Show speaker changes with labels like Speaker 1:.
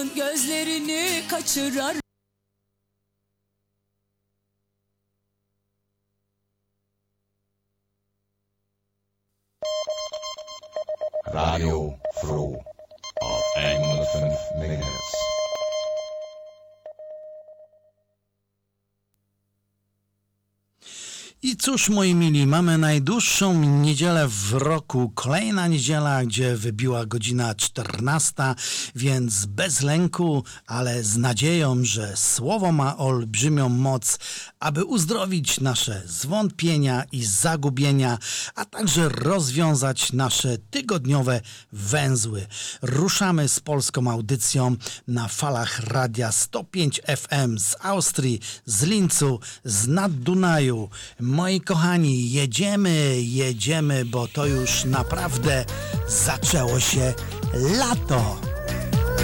Speaker 1: Gözlerini kaçırar.
Speaker 2: Radio Froh auf 105 MHz.
Speaker 3: I cóż, moi mili, mamy najdłuższą niedzielę w roku. Kolejna niedziela, gdzie wybiła godzina 14, więc bez lęku, ale z nadzieją, że słowo ma olbrzymią moc, aby uzdrowić nasze zwątpienia i zagubienia, a także rozwiązać nasze tygodniowe węzły. Ruszamy z polską audycją na falach radia 105 FM z Austrii, z Lincu, z nad Dunaju. Moi kochani, jedziemy, bo to już naprawdę zaczęło się lato.